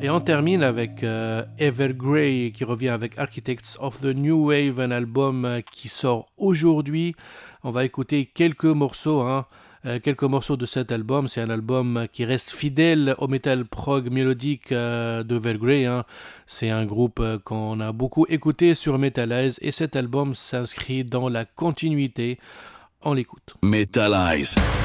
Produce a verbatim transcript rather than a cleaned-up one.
Et on termine avec euh, Evergrey qui revient avec Architects of the New Wave, un album euh, qui sort aujourd'hui. On va écouter quelques morceaux, hein, euh, quelques morceaux de cet album. C'est un album qui reste fidèle au metal prog mélodique euh, de Evergrey. Hein. C'est un groupe euh, qu'on a beaucoup écouté sur Metalize et cet album s'inscrit dans la continuité. On l'écoute. Metalize.